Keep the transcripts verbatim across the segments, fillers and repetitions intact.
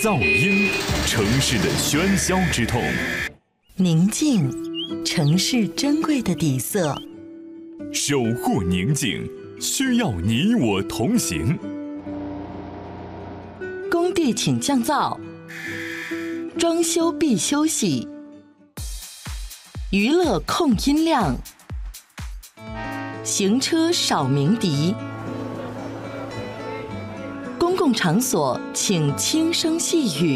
噪音，城市的喧嚣之痛； 宁静，城市珍贵的底色。 守护宁静，需要你我同行。 工地请降噪，装修必休息，娱乐控音量，行车少鸣笛。公共场所请轻声细语，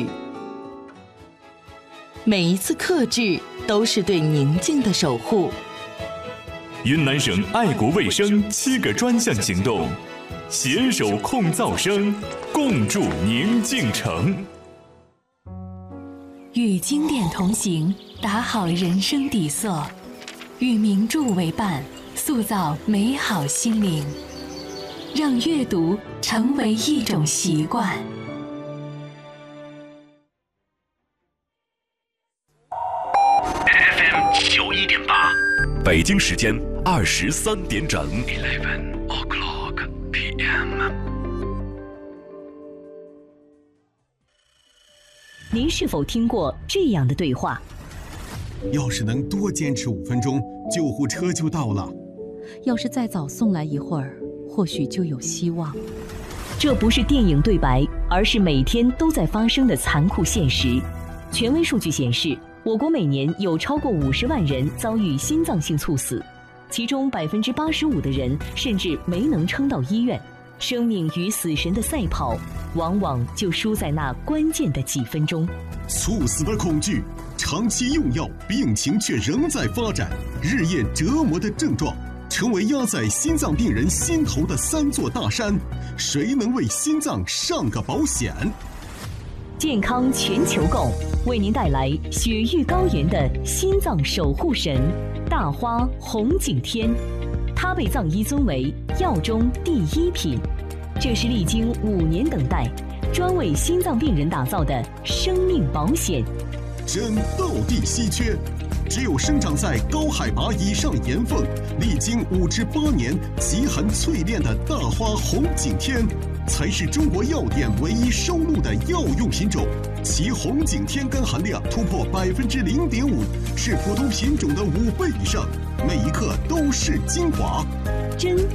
每一次克制都是对宁静的守护。 云南省爱国卫生七个专项行动，携手控噪声，共筑宁静城。 与经典同行，打好人生底色；与名著为伴，塑造美好心灵。让阅读成为一种习惯。 F M 九一点八， 北京时间二十三点整。 Eleven o'clock P M。 您是否听过这样的对话？ 要是能多坚持五分钟，救护车就到了。 要是再早送来一会儿，或许就有希望。 这不是电影对白，而是每天都在发生的残酷现实。权威数据显示，我国每年有超过五十万人遭遇心脏性猝死，其中百分之八十五的人甚至没能撑到医院。生命与死神的赛跑，往往就输在那关键的几分钟。 猝死的恐惧，长期用药，病情却仍在发展，日夜折磨的症状，成为压在心脏病人心头的三座大山，谁能为心脏上个保险？ 健康全球购为您带来雪域高原的心脏守护神大花红景天，它被藏医尊为药中第一品，这是历经五年等待，专为心脏病人打造的生命保险。 真道地稀缺，只有生长在高海拔以上岩缝，历经五至八年极寒淬炼的大花红景天，才是中国药店唯一收录的药用品种。其红景天苷含量突破百分之零点五，是普通品种的五倍以上，每一克都是精华。 真